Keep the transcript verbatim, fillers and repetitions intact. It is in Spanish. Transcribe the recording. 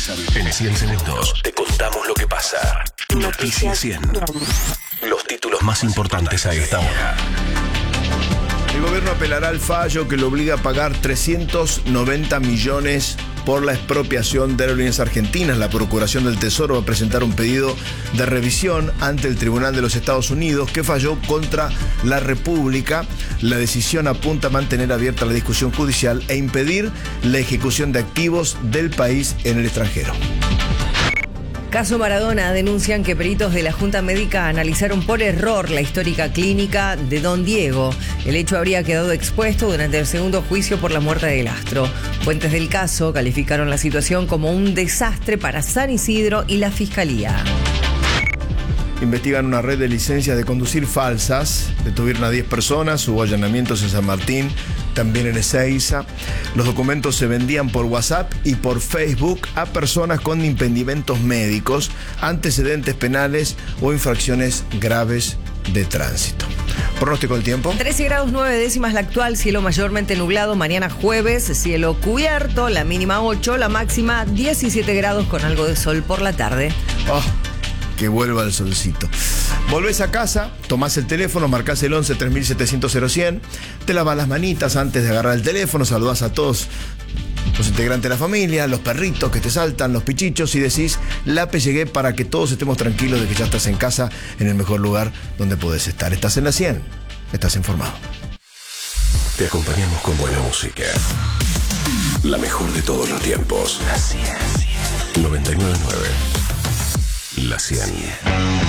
En cien segundos te contamos lo que pasa. Noticias cien. Los títulos más importantes a esta hora. El gobierno apelará al fallo que lo obliga a pagar trescientos noventa millones por la expropiación de Aerolíneas Argentinas. La Procuración del Tesoro va a presentar un pedido de revisión ante el Tribunal de los Estados Unidos que falló contra la República. La decisión apunta a mantener abierta la discusión judicial e impedir la ejecución de activos del país en el extranjero. Caso Maradona, denuncian que peritos de la Junta Médica analizaron por error la histórica clínica de Don Diego. El hecho habría quedado expuesto durante el segundo juicio por la muerte del astro. Fuentes del caso calificaron la situación como un desastre para San Isidro y la Fiscalía. Investigan una red de licencias de conducir falsas. Detuvieron a diez personas, hubo allanamientos en San Martín, también en Ezeiza. Los documentos se vendían por WhatsApp y por Facebook a personas con impedimentos médicos, antecedentes penales o infracciones graves de tránsito. Pronóstico del tiempo. trece grados nueve décimas la actual, cielo mayormente nublado. Mañana jueves, cielo cubierto, la mínima ocho, la máxima diecisiete grados con algo de sol por la tarde. Oh. Que vuelva el solcito. Volvés a casa, tomás el teléfono, marcás el once tres mil setecientos cero cien, te lavas las manitas antes de agarrar el teléfono, saludás a todos los integrantes de la familia, los perritos que te saltan, los pichichos y decís, Lape, llegué para que todos estemos tranquilos de que ya estás en casa, en el mejor lugar donde podés estar. Estás en la cien, estás informado. Te acompañamos con buena música. La mejor de todos los tiempos. La cien. noventa y nueve punto nueve. La cien.